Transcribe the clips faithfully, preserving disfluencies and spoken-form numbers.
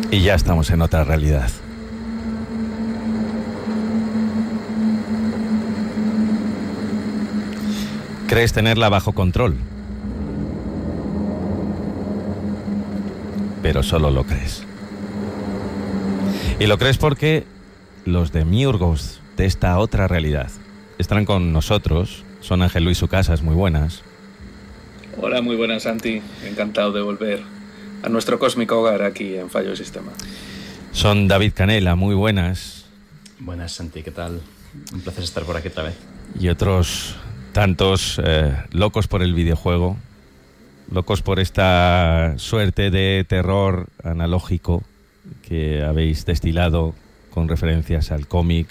Y ya estamos en otra realidad. Crees tenerla bajo control, pero solo lo crees. Y lo crees porque los de Miurgos, de esta otra realidad, estarán con nosotros. Son Ángel Luis Sucasas, muy buenas. Hola, muy buenas, Santi. Encantado de volver a nuestro cósmico hogar aquí en Fallo de Sistema. Son David Canela, muy buenas. Buenas, Santi, ¿qué tal? Un placer estar por aquí otra vez. Y otros tantos eh, locos por el videojuego, locos por esta suerte de terror analógico que habéis destilado con referencias al cómic,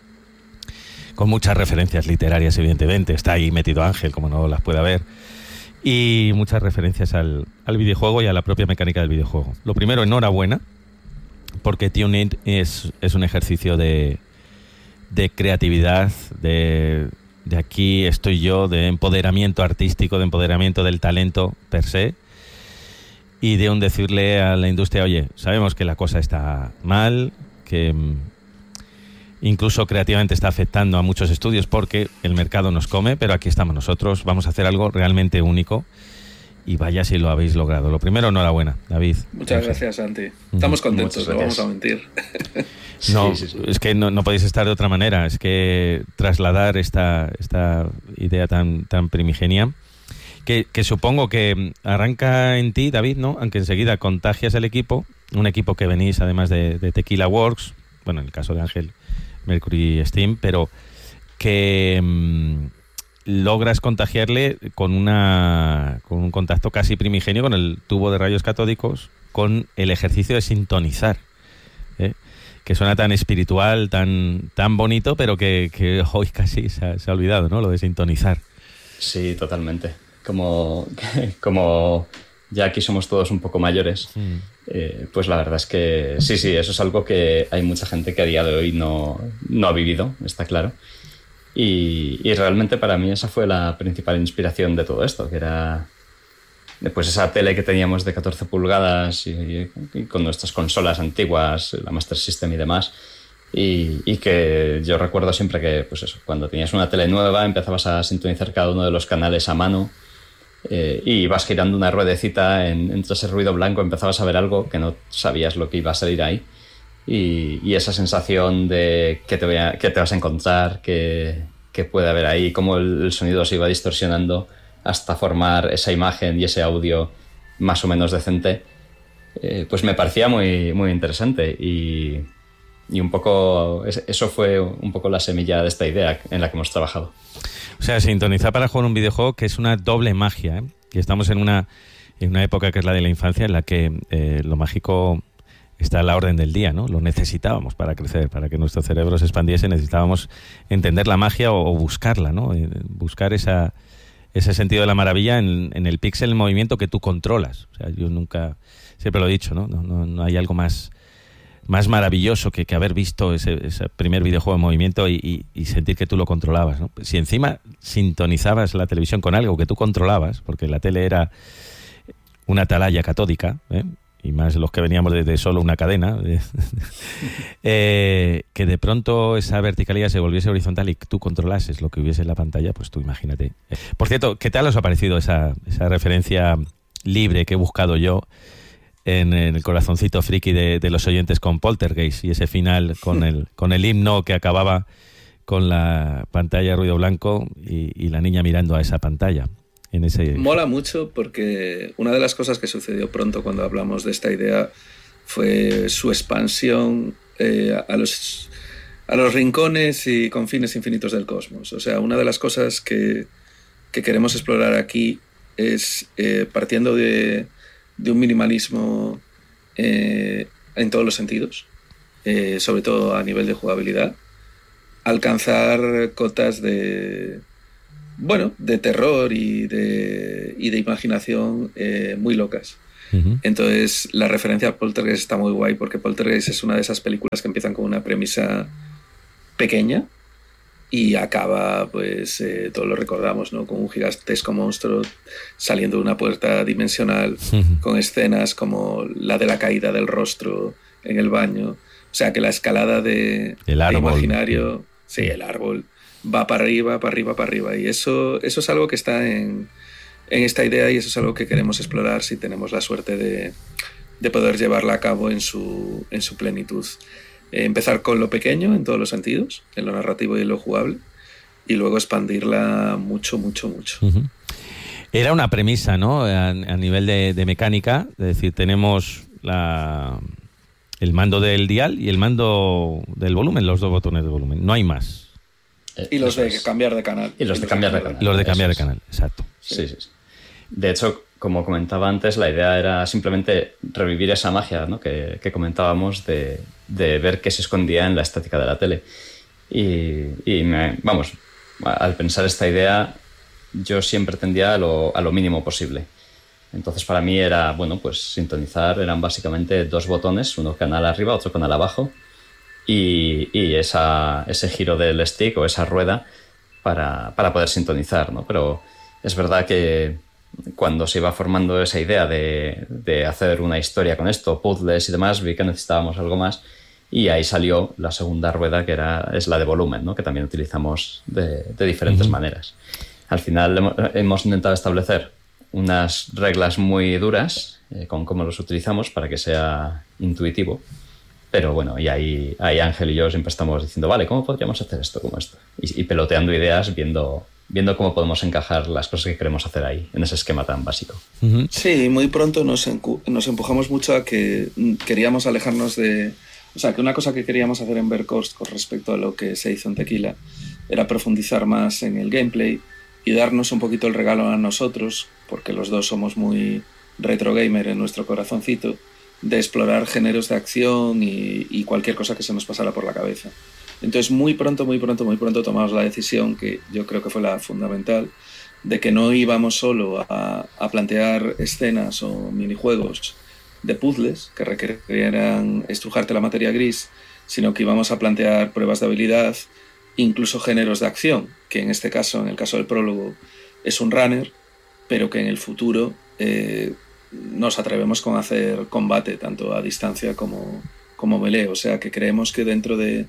con muchas referencias literarias, evidentemente. Está ahí metido Ángel, como no las puede haber. Y muchas referencias al, al videojuego y a la propia mecánica del videojuego. Lo primero, enhorabuena, porque TuneIn es, es un ejercicio de, de creatividad, de, de aquí estoy yo, de empoderamiento artístico, de empoderamiento del talento per se, y de un decirle a la industria, oye, sabemos que la cosa está mal, que incluso creativamente está afectando a muchos estudios porque el mercado nos come, pero aquí estamos nosotros, vamos a hacer algo realmente único y vaya si lo habéis logrado. Lo primero, enhorabuena, David. Muchas gracias, Santi. Estamos contentos, no vamos a mentir. No, sí, sí, sí. Es que no, no podéis estar de otra manera, es que trasladar esta, esta idea tan, tan primigenia, que, que supongo que arranca en ti, David, ¿no? Aunque enseguida contagias el equipo, un equipo que venís además de, de Tequila Works, bueno, en el caso de Ángel, Mercury Steam, pero que mmm, logras contagiarle con una con un contacto casi primigenio con el tubo de rayos catódicos, con el ejercicio de sintonizar, ¿eh? Que suena tan espiritual, tan tan bonito, pero que, que hoy casi se ha, se ha olvidado, ¿no? Lo de sintonizar. Sí, totalmente. Como, como ya aquí somos todos un poco mayores, mm. eh, pues la verdad es que sí, sí, eso es algo que hay mucha gente que a día de hoy no, no ha vivido, está claro. Y, y realmente para mí esa fue la principal inspiración de todo esto, que era pues esa tele que teníamos de catorce pulgadas y, y con nuestras consolas antiguas, la Master System y demás. Y, y que yo recuerdo siempre que, pues eso, cuando tenías una tele nueva empezabas a sintonizar cada uno de los canales a mano. Eh, y ibas girando una ruedecita en, entre ese ruido blanco, empezabas a ver algo que no sabías lo que iba a salir ahí, y, y esa sensación de que te, voy a, que te vas a encontrar, que, que puede haber ahí, cómo el, el sonido se iba distorsionando hasta formar esa imagen y ese audio más o menos decente, eh, pues me parecía muy, muy interesante, y, y un poco eso fue un poco la semilla de esta idea en la que hemos trabajado. O sea, sintonizar para jugar un videojuego que es una doble magia, ¿eh? Que estamos en una, en una época que es la de la infancia, en la que eh, lo mágico está a la orden del día, ¿no? Lo necesitábamos para crecer, para que nuestro cerebro se expandiese, necesitábamos entender la magia o, o buscarla, ¿no? Eh, buscar esa, ese sentido de la maravilla en, en el píxel en movimiento que tú controlas. O sea, yo nunca, siempre lo he dicho, ¿no? No, no, no hay algo más... más maravilloso que, que haber visto ese, ese primer videojuego en movimiento y, y, y sentir que tú lo controlabas, ¿no? Si encima sintonizabas la televisión con algo que tú controlabas, porque la tele era una atalaya catódica, ¿eh? Y más los que veníamos de, de solo una cadena, de, eh, que de pronto esa verticalidad se volviese horizontal y tú controlases lo que hubiese en la pantalla, pues tú imagínate. Por cierto, ¿qué tal os ha parecido esa, esa referencia libre que he buscado yo en el corazoncito friki de, de los oyentes con Poltergeist, y ese final con el con el himno que acababa con la pantalla ruido blanco y, y la niña mirando a esa pantalla? En ese... Mola mucho porque una de las cosas que sucedió pronto cuando hablamos de esta idea fue su expansión eh, a los a los rincones y confines infinitos del cosmos. O sea, una de las cosas que, que queremos explorar aquí es, eh, partiendo de de un minimalismo eh, en todos los sentidos, eh, sobre todo a nivel de jugabilidad, alcanzar cotas de, bueno, de terror y de, y de imaginación eh, muy locas. Uh-huh. Entonces, la referencia a Poltergeist está muy guay, porque Poltergeist es una de esas películas que empiezan con una premisa pequeña y acaba, pues eh, todos lo recordamos, ¿no? Con un gigantesco monstruo saliendo de una puerta dimensional, uh-huh. con escenas como la de la caída del rostro en el baño. O sea que la escalada de, el árbol. de imaginario, sí, el árbol, va para arriba, para arriba, para arriba. Y eso, eso es algo que está en, en esta idea, y eso es algo que queremos explorar si tenemos la suerte de, de poder llevarla a cabo en su, en su plenitud. Eh, empezar con lo pequeño en todos los sentidos, en lo narrativo y en lo jugable, y luego expandirla mucho, mucho, mucho. Uh-huh. Era una premisa, ¿no? A, a nivel de, de mecánica, es decir, tenemos la, el mando del dial y el mando del volumen, los dos botones de volumen, no hay más. Eh, y los de es. cambiar de canal. Y los, y los de cambiar de canal. Los de cambiar de canal, exacto. Sí, sí, sí. De hecho, como comentaba antes, la idea era simplemente revivir esa magia, ¿no? que, que comentábamos de, de ver qué se escondía en la estática de la tele. Y, y me, vamos, al pensar esta idea, yo siempre tendía a lo, a lo mínimo posible. Entonces, para mí era, bueno, pues sintonizar eran básicamente dos botones, uno canal arriba, otro canal abajo, y, y esa, ese giro del stick o esa rueda para, para poder sintonizar, ¿no? Pero es verdad que cuando se iba formando esa idea de, de hacer una historia con esto, puzzles y demás, vi que necesitábamos algo más, y ahí salió la segunda rueda, que era, es la de volumen, ¿no? Que también utilizamos de, de diferentes uh-huh. maneras. Al final hemos, hemos intentado establecer unas reglas muy duras eh, con cómo los utilizamos para que sea intuitivo, pero bueno, y ahí, ahí Ángel y yo siempre estamos diciendo, vale, ¿cómo podríamos hacer esto? ¿Cómo esto? Y, y peloteando ideas, viendo... viendo cómo podemos encajar las cosas que queremos hacer ahí, en ese esquema tan básico. Sí, muy pronto nos, encu- nos empujamos mucho a que queríamos alejarnos de... O sea, que una cosa que queríamos hacer en Berkhorst con respecto a lo que se hizo en Tequila era profundizar más en el gameplay y darnos un poquito el regalo a nosotros, porque los dos somos muy retro gamer en nuestro corazoncito, de explorar géneros de acción y, y cualquier cosa que se nos pasara por la cabeza. Entonces muy pronto, muy pronto, muy pronto tomamos la decisión, que yo creo que fue la fundamental, de que no íbamos solo a, a plantear escenas o minijuegos de puzzles que requerieran estrujarte la materia gris, sino que íbamos a plantear pruebas de habilidad, incluso géneros de acción, que en este caso, en el caso del prólogo, es un runner, pero que en el futuro eh, nos atrevemos con hacer combate tanto a distancia como, como melee. O sea que creemos que dentro de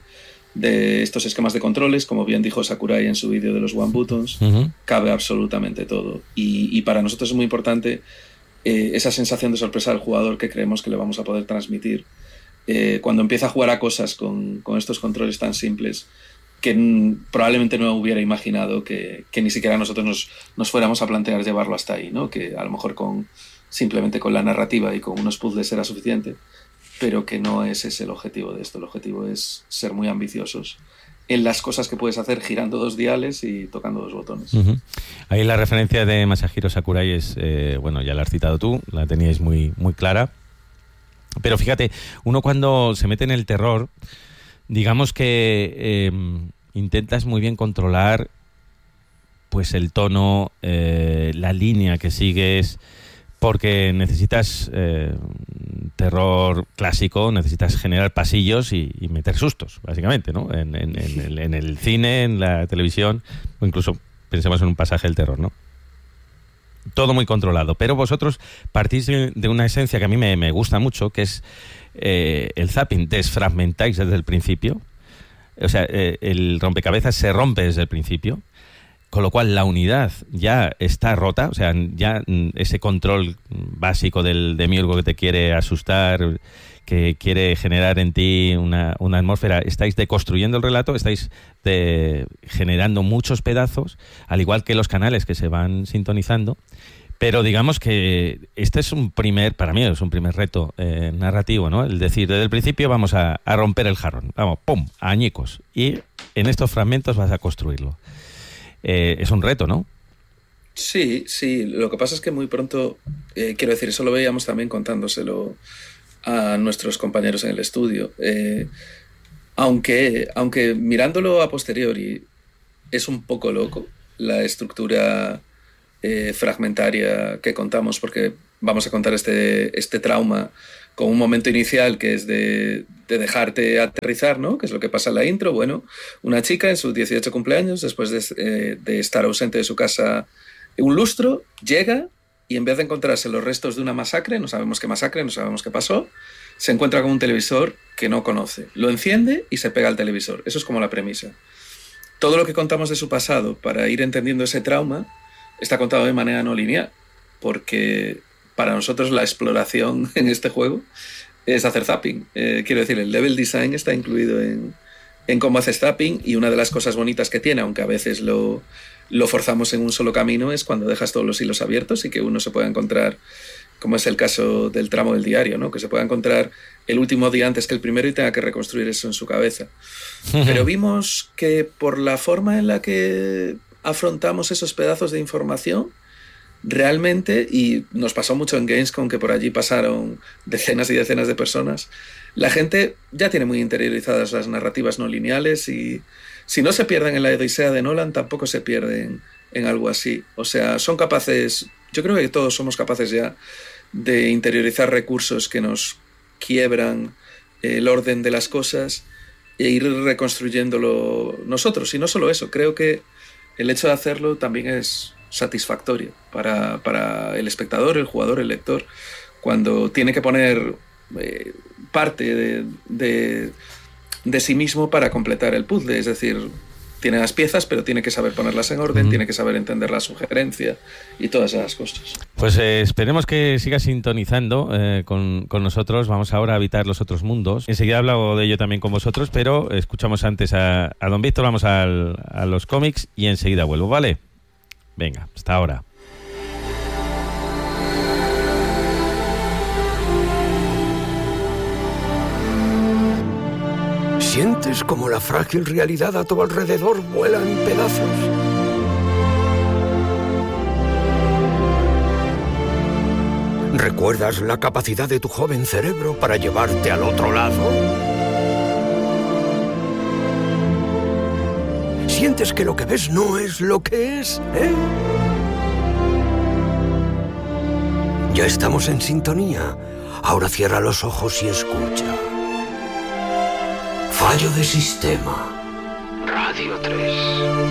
de estos esquemas de controles, como bien dijo Sakurai en su vídeo de los One Buttons, uh-huh. cabe absolutamente todo. Y, y para nosotros es muy importante eh, esa sensación de sorpresa al jugador que creemos que le vamos a poder transmitir eh, cuando empieza a jugar a cosas con, con estos controles tan simples que n- probablemente no hubiera imaginado que, que ni siquiera nosotros nos, nos fuéramos a plantear llevarlo hasta ahí, ¿no? Que a lo mejor con simplemente con la narrativa y con unos puzzles era suficiente, pero que no ese es el objetivo de esto. El objetivo es ser muy ambiciosos en las cosas que puedes hacer girando dos diales y tocando dos botones. Uh-huh. Ahí la referencia de Masahiro Sakurai es, eh, bueno, ya la has citado tú, la teníais muy, muy clara. Pero fíjate, uno cuando se mete en el terror, digamos que eh, intentas muy bien controlar pues el tono, eh, la línea que sigues, porque necesitas eh, terror clásico, necesitas generar pasillos y, y meter sustos, básicamente, ¿no? En, en, en, el, en el cine, en la televisión, o incluso pensemos en un pasaje del terror, ¿no? Todo muy controlado. Pero vosotros partís de una esencia que a mí me, me gusta mucho, que es eh, el zapping. Desfragmentáis desde el principio. O sea, eh, el rompecabezas se rompe desde el principio. Con lo cual la unidad ya está rota, o sea, ya ese control básico del demiurgo que te quiere asustar, que quiere generar en ti una, una atmósfera, estáis deconstruyendo el relato, estáis de, generando muchos pedazos, al igual que los canales que se van sintonizando, pero digamos que este es un primer, para mí es un primer reto eh, narrativo, ¿no? El decir, desde el principio vamos a, a romper el jarrón, vamos, pum, a añicos, y en estos fragmentos vas a construirlo. Eh, es un reto, ¿no? Sí, sí. Lo que pasa es que muy pronto, eh, quiero decir, eso lo veíamos también contándoselo a nuestros compañeros en el estudio. Eh, aunque, aunque mirándolo a posteriori es un poco loco la estructura eh, fragmentaria que contamos, porque vamos a contar este, este trauma con un momento inicial que es de, de dejarte aterrizar, ¿no? Que es lo que pasa en la intro. Bueno, una chica en sus dieciocho cumpleaños, después de, eh, de estar ausente de su casa un lustro, llega y en vez de encontrarse los restos de una masacre, no sabemos qué masacre, no sabemos qué pasó, se encuentra con un televisor que no conoce. Lo enciende y se pega al televisor. Eso es como la premisa. Todo lo que contamos de su pasado para ir entendiendo ese trauma está contado de manera no lineal, porque para nosotros la exploración en este juego es hacer zapping. Eh, quiero decir, el level design está incluido en, en cómo haces zapping, y una de las cosas bonitas que tiene, aunque a veces lo, lo forzamos en un solo camino, es cuando dejas todos los hilos abiertos y que uno se pueda encontrar, como es el caso del tramo del diario, ¿no? Que se pueda encontrar el último día antes que el primero y tenga que reconstruir eso en su cabeza. Pero vimos que por la forma en la que afrontamos esos pedazos de información, realmente, y nos pasó mucho en Gamescom, que por allí pasaron decenas y decenas de personas, la gente ya tiene muy interiorizadas las narrativas no lineales, y si no se pierden en la Odisea de Nolan, tampoco se pierden en algo así. O sea, son capaces, yo creo que todos somos capaces ya de interiorizar recursos que nos quiebran el orden de las cosas e ir reconstruyéndolo nosotros. Y no solo eso, creo que el hecho de hacerlo también es satisfactorio para, para el espectador, el jugador, el lector, cuando tiene que poner eh, parte de, de, de sí mismo para completar el puzzle. Es decir, tiene las piezas, pero tiene que saber ponerlas en orden, uh-huh. tiene que saber entender la sugerencia y todas esas cosas. Pues eh, esperemos que siga sintonizando eh, con, con nosotros. Vamos ahora a habitar los otros mundos. Enseguida hablo de ello también con vosotros, pero escuchamos antes a, a don Víctor, vamos al, a los cómics y enseguida vuelvo, ¿vale? Venga, hasta ahora. ¿Sientes como la frágil realidad a tu alrededor vuela en pedazos? ¿Recuerdas la capacidad de tu joven cerebro para llevarte al otro lado? ¿Sientes que lo que ves no es lo que es, eh? Ya estamos en sintonía. Ahora cierra los ojos y escucha. Fallo de sistema. Radio tres.